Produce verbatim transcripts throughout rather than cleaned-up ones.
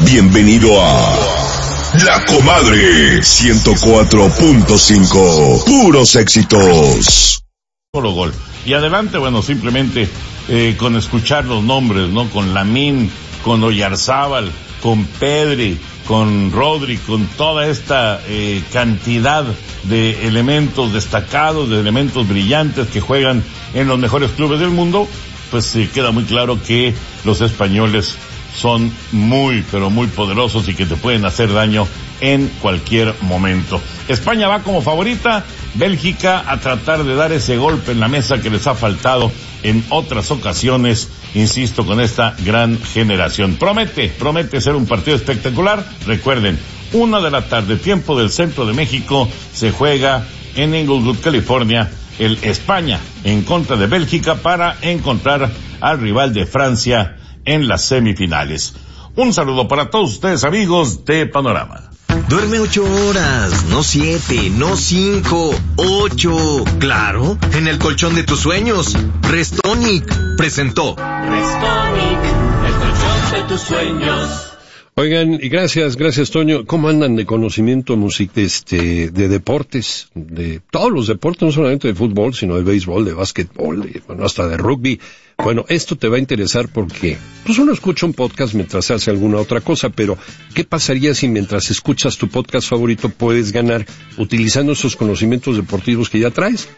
Bienvenido a La Comadre ciento cuatro punto cinco. Puros éxitos. Solo gol. Y adelante, bueno, simplemente eh, con escuchar los nombres, ¿no? Con Lamine, con Oyarzábal, con Pedri, con Rodri, con toda esta eh, cantidad de elementos destacados, de elementos brillantes que juegan en los mejores clubes del mundo, pues eh, queda muy claro que los españoles son muy, pero muy poderosos y que te pueden hacer daño en cualquier momento. España va como favorita, Bélgica a tratar de dar ese golpe en la mesa que les ha faltado en otras ocasiones, insisto, con esta gran generación. Promete, promete ser un partido espectacular. Recuerden, una de la tarde, tiempo del centro de México, se juega en Inglewood, California, el España en contra de Bélgica para encontrar al rival de Francia en las semifinales. Un saludo para todos ustedes, amigos de Panorama. Duerme ocho horas, no siete, no cinco, ocho. Claro, en el colchón de tus sueños. Restonic presentó. Restonic, el colchón de tus sueños. Oigan, y gracias, gracias Toño. ¿Cómo andan de conocimiento music, este, de deportes? De todos los deportes, no solamente de fútbol, sino de béisbol, de básquetbol, de, bueno, hasta de rugby. Bueno, esto te va a interesar porque, pues uno escucha un podcast mientras hace alguna otra cosa, pero ¿qué pasaría si mientras escuchas tu podcast favorito puedes ganar utilizando esos conocimientos deportivos que ya traes?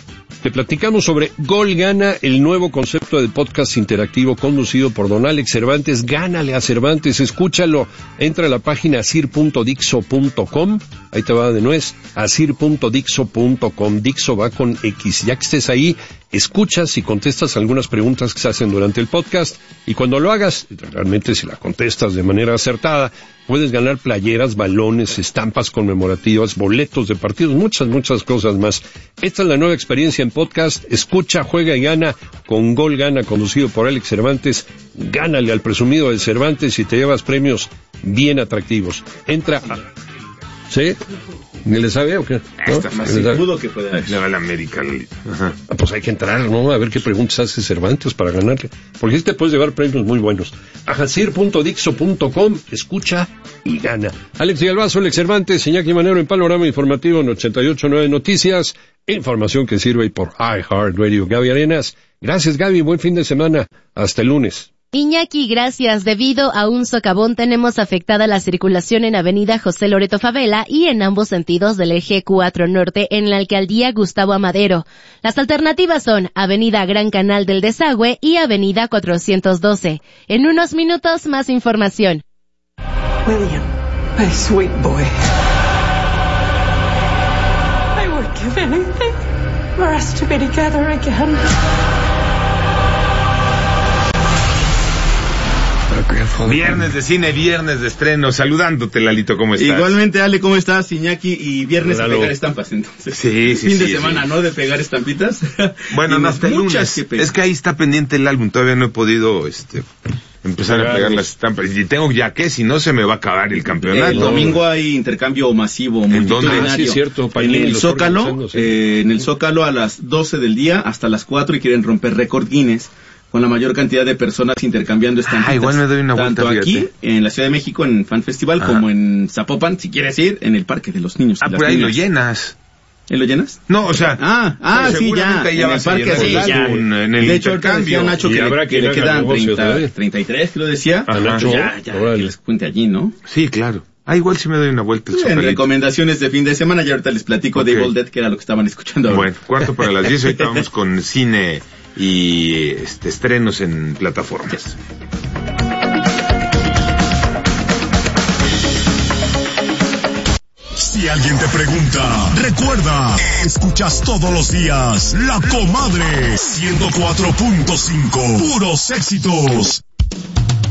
Te platicamos sobre Gol Gana, el nuevo concepto de podcast interactivo conducido por don Alex Cervantes. Gánale a Cervantes, escúchalo. Entra a la página asir punto dixo punto com, ahí te va de nuez, asir punto dixo punto com. Dixo va con X. Ya que estés ahí, escuchas y contestas algunas preguntas que se hacen durante el podcast, y cuando lo hagas, realmente si la contestas de manera acertada, puedes ganar playeras, balones, estampas conmemorativas, boletos de partidos, muchas, muchas cosas más. Esta es la nueva experiencia en podcast. Escucha, juega y gana con Gol Gana, conducido por Alex Cervantes. Gánale al presumido de Cervantes y te llevas premios bien atractivos. Entra a... ¿Sí? ¿Ni le sabe o qué? ¿No? Está fácil. Dudo que pueda le va a la América. Ajá. Ah, pues hay que entrar, ¿no? A ver qué preguntas hace Cervantes para ganarle. Porque ahí te puedes llevar premios muy buenos. asir punto dixo punto com, escucha y gana. Alex Galvazo, Alex Cervantes, Iñaki Manero en Panorama Informativo en ochenta y ocho punto nueve Noticias. Información que sirve por iHeartRadio. Gaby Arenas. Gracias, Gaby. Buen fin de semana. Hasta el lunes. Iñaki, gracias. Debido a un socavón tenemos afectada la circulación en Avenida José Loreto Favela y en ambos sentidos del eje cuatro Norte en la alcaldía Gustavo Amadero. Las alternativas son Avenida Gran Canal del Desagüe y Avenida cuatrocientos doce. En unos minutos más información. William, my sweet boy. I would give anything for us to be together again. Viernes de cine, viernes de estreno. Saludándote, Lalito, ¿cómo estás? Igualmente, Ale, ¿cómo estás? Iñaki, y viernes Lalo. de pegar estampas, entonces. Sí, sí, Fin sí, de semana, sí. ¿no? De pegar estampitas. Bueno, no, hasta el muchas lunes. que Es que ahí está pendiente el álbum. Todavía no he podido, este, empezar a pegar las estampas. Y tengo ya que, si no se me va a acabar el campeonato. El domingo hay intercambio masivo, ¿En dónde? multitudinario. Ah, sí, es cierto. En el Los Zócalo, organizando, sí. eh, en el Zócalo a las doce del día hasta las cuatro, y quieren romper récord Guinness con la mayor cantidad de personas intercambiando estampitas. Ah, igual me doy una vuelta, tanto aquí, fíjate. en la Ciudad de México, en Fan Festival, Ajá. como en Zapopan, si quieres ir, en el Parque de los Niños. y Ah, las por ahí lo Niñas. llenas. ¿Eh, lo llenas? No, o sea. Ah, ah, sí, ya. seguramente ahí ya En el vas a parque, llenar sí, el ya. álbum, en el De hecho, ahorita decía intercambio. Nacho Y que, habrá le, que que le ir a quedan negocios treinta, todavía. treinta y tres, que lo decía. Ajá. Nacho, Ya, ya, órale. que les cuente allí, ¿no? Sí, claro. Ah, igual si me doy una vuelta. El En Zócalito. recomendaciones de fin de semana, ya ahorita les platico Ok. de Evil Dead, que era lo que estaban escuchando ahora. Bueno, cuarto para las diez, ahorita vamos con cine y este, estrenos en plataformas. Si alguien te pregunta, recuerda, escuchas todos los días La Comadre ciento cuatro punto cinco. Puros éxitos.